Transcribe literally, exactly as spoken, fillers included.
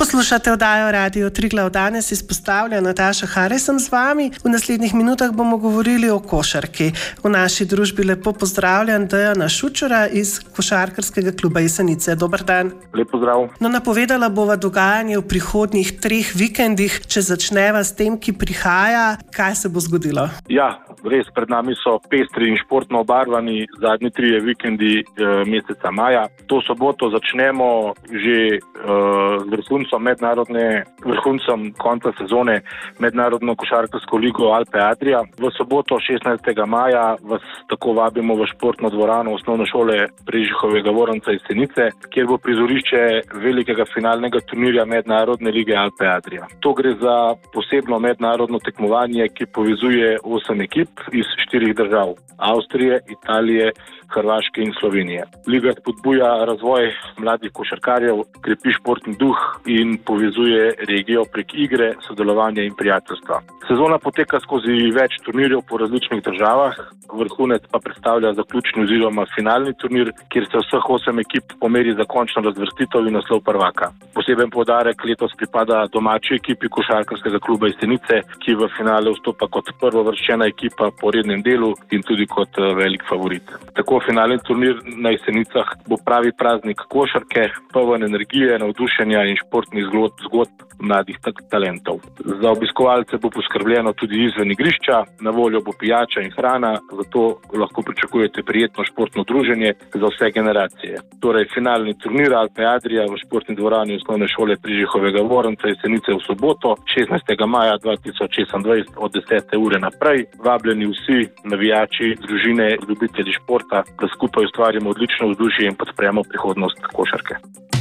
Poslušate oddajo Radio Triglav. Danes izpostavlja Nataša Hare, sem z vami. V naslednjih minutah bomo govorili o košarki. V naši družbi lepo pozdravljam Dejana Šučura iz košarkarskega kluba Jesenice. Dober dan. Lep pozdrav. No, napovedala bova dogajanje v prihodnjih treh vikendih. Če začneva s tem, ki prihaja, kaj se bo zgodilo? Ja, res, pred nami so pestri in športno obarvani zadnji trije vikendi e, meseca maja. To soboto začnemo že e, z vrhuncom mednarodne, vrhuncom konca sezone mednarodno košarkarsko ligo Alpe Adria. V soboto šestnajstega maja vas tako vabimo v športno dvorano osnovne šole Prežihovega Voranca iz Jesenice, kjer bo prizorišče velikega finalnega turnirja mednarodne lige Alpe Adria. To gre za posebno mednarodno tekmovanje, ki povezuje osem ekip iz štirih držav: Avstrije, Italije, Hrvaške in Slovenije. Liga spodbuja razvoj mladih košarkarjev, krepi športni duh in povezuje regijo prek igre, sodelovanja in prijateljstva. Sezona poteka skozi več turnirjev po različnih državah, vrhunec pa predstavlja zaključni oziroma finalni turnir, kjer se vseh osem ekip pomeri za končno razvrstitev in naslov prvaka. Poseben poudarek letos pripada domači ekipi košarkarskega kluba Jesenice, ki v finale vstopa kot prvovrščena ekipa po rednem delu in tudi kot velik favorit. Tako finalni turnir na Jesenicah bo pravi praznik košarke, poln energije, navdušenja in športnih zgodb, zgodb mladih talentov. Za obiskovalce bo poskrbljeno tudi izven igrišča, na voljo bo pijača in hrana, zato lahko pričakujete prijetno športno druženje za vse generacije. Torej, finalni turnir Alpe Adria v športni dvorani osnovne šole Prežihovega Voranca Jesenice v soboto, šestnajstega maja dva tisoč šestindvajset od desete ure naprej. Vabljeni vsi navijači, družine, ljubitelji športa, da skupaj ustvarimo odlično vzdušje in podpremo prihodnost košarke.